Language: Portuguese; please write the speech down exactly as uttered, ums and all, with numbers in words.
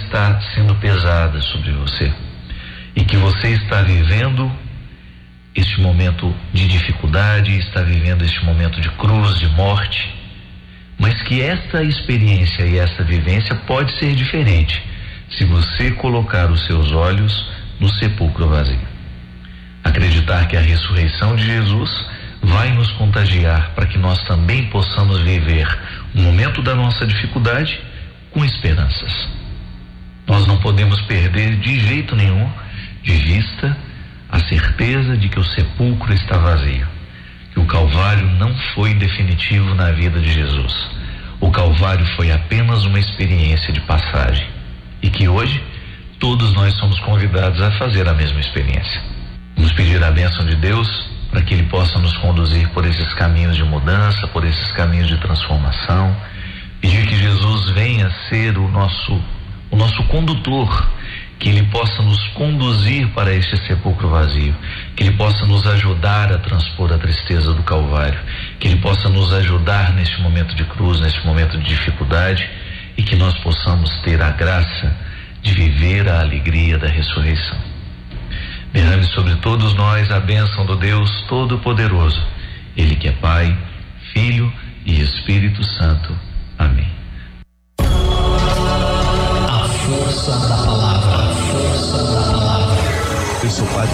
está sendo pesada sobre você e que você está vivendo este momento de dificuldade, está vivendo este momento de cruz, de morte, mas que essa experiência e essa vivência pode ser diferente se você colocar os seus olhos no sepulcro vazio. Acreditar que a ressurreição de Jesus vai nos contagiar para que nós também possamos viver um momento da nossa dificuldade com esperanças. Nós não podemos perder de jeito nenhum de vista a certeza de que o sepulcro está vazio, que o Calvário não foi definitivo na vida de Jesus. O Calvário foi apenas uma experiência de passagem e que hoje todos nós somos convidados a fazer a mesma experiência. Vamos pedir a bênção de Deus para que Ele possa nos conduzir por esses caminhos de mudança, por esses caminhos de transformação. Pedir que Jesus venha ser o nosso, o nosso condutor, que Ele possa nos conduzir para este sepulcro vazio, que Ele possa nos ajudar a transpor a tristeza do Calvário, que Ele possa nos ajudar neste momento de cruz, neste momento de dificuldade, e que nós possamos ter a graça de viver a alegria da ressurreição. Derrame sobre todos nós a bênção do Deus Todo-Poderoso, Ele que é Pai, Filho e Espírito